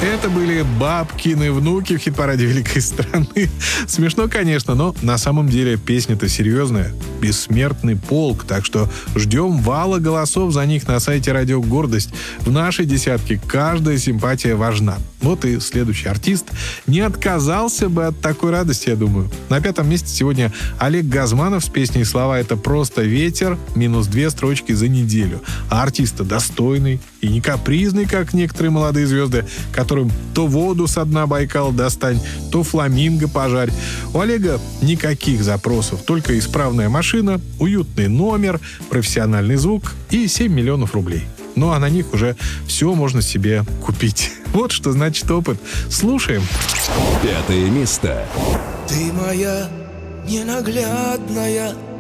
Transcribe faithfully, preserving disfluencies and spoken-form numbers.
Это были бабкины внуки в хит-параде великой страны. Смешно, конечно, но на самом деле песня-то серьезная. Бессмертный полк, так что ждем вала голосов за них на сайте «Радио Гордость». В нашей десятке каждая симпатия важна. Вот и следующий артист не отказался бы от такой радости, я думаю. На пятом месте сегодня Олег Газманов с песней «Слова — это просто ветер», минус две строчки за неделю. А артиста достойный и не капризный, как некоторые молодые звезды, которым то воду со дна Байкала достань, то фламинго пожарь. У Олега никаких запросов, только исправная машина, уютный номер, профессиональный звук и семь миллионов рублей. Ну а на них уже все можно себе купить. Вот что значит опыт. Слушаем. Пятое место. Ты моя ненаглядная